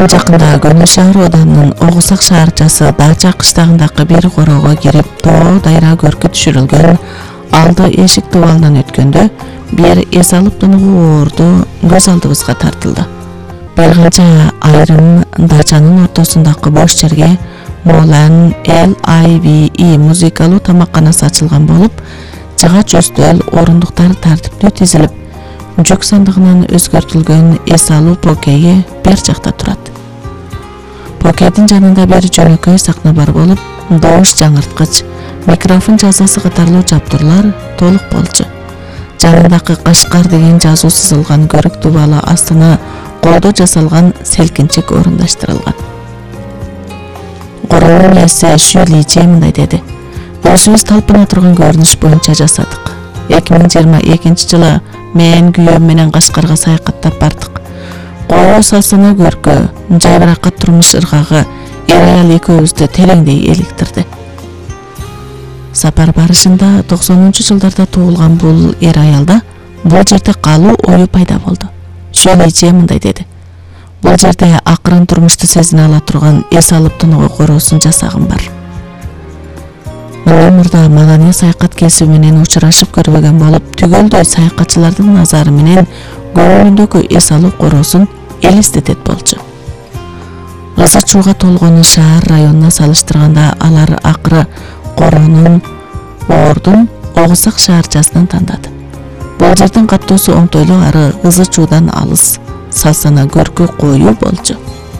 Жакында Көнө шаар оданынын Огусак шаарчасы Дача кыштагындагы бир короого кирип, тоо дайра көркү түшүрүлгөн алды эшик дубалынан өткөндө бир эс алып тынугу оорду көз алдыбызга тартылды. Бир канча айрым Дачанын ортосундагы бош жерге Molan LIVE музыкалуу тамакканасы ачылган болуп, жыгач үстөл, орундуктар тартиптүү тизилип, жүк сандыгынан өзгөртүлгөн эс алуу покейи бер жакта турат. Покейдин жанында бир жөнөкөй сакна бар болуп, добуш жаңырткыч, микрофон жазасы катарлуу жабдуулар толук болчу. Жанындагы Кашкар деген жазуу сызылган көрүк дубалы астына колдо жасалган селкинчик орундаштырылган. Короонун ээси Шү Личи мындай деди: "Өзүбүз талпына турган көрүнүш боюнча жасадык. 2022 жылы мен күйөөм менен Кашкарга саякаттап бардык. Коо салсына көркө, жайбыракат турмуш ыргагы эр аял экөөбүздү тереңдей эликтирди." Сапар барышында 90-жылдарда туулган бул эр аялда бул жерде калуу ою пайда болду. Шү Личи мындай деди: "Бул жерде акырын турмушту сезине ала турган эс алып тынугу короосун жасагым бар. Мындан мурда Маданий саякат кесиби менен учурашып көрбөгөн болуп, түгөлдөй саякатчылардын назары менен көңүлүндөгү эс алуу короосун элестетет болчу." Ызы чууга толгон шаар районуна салыштырганда алар акыры короонун оордун Огусак шаарчасынан тандады. Бул жердин каттоосу оңтойлуу ары ызы чуудан алыс, салсана көркү коюу болчу.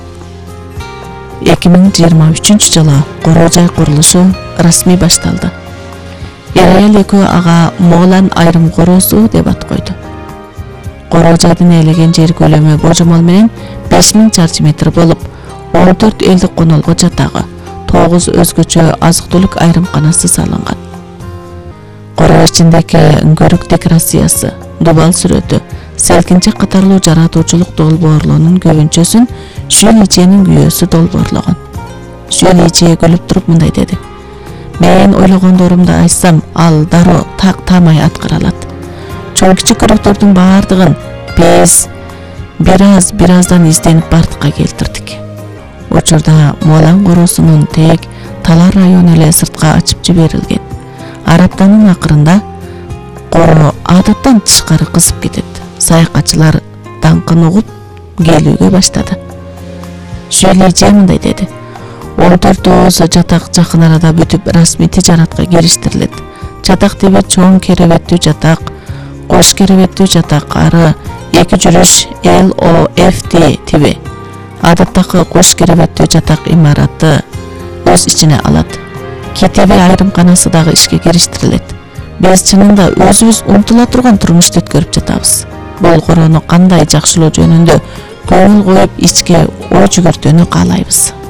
2023 жылы короо жай курулушу расмий башталды. Эр аял экөө ага Molan айрым короосу деп ат койду. Короо жайдын ээлеген жер көлөмү божомол менен 5000 чарчы метр болуп, 14 элдик конолго жатагы, 9 өзгөчө азык-түлүк айрымканасы салынган. Короо ичиндеги көрүк декорациясы, дубал сүрөтү, селкинчик катарлуу жаратуучулук долбоорлоонун көбүнчөсүн Шү Личинин күйөөсү долбоорлогон. Шү Личи күлүп туруп мындай деди: "Мен ойлогондорумду айтсам, ал дароо так таамай аткара алат. Чоң кичик көрөктөрдүн баардыгын биз бираздан изденип бардыкка келтирдик. Учурда Molan короосунун тек Талар району эле сыртка ачып жиберилген. Ар аптанын акырында короо адаттан тышкары кызып кетет. Саякатчылар даңкын угуп келүүгө баштады." Шү Личи мындай деди: "14 ооз жатак жакын арада бүтүп расмий тижаратка кириштирилет. Жатак тиби чоң керебеттүү жатак, кош керебеттүү жатак, ары 2 жүрүш LOFT тиби. Адаттагы кош керебеттүү жатак имараты өз ичине алат. Кетеби айрымканасы дагы ишке кириштирилет. Биз чынында өзүбүз умтула турган турмушту өткөрүп жатабыз. Бул короону кандай жакшылоо жөнүндө көңүл коюп ичке ой жүгүртүүнү каалайбыз."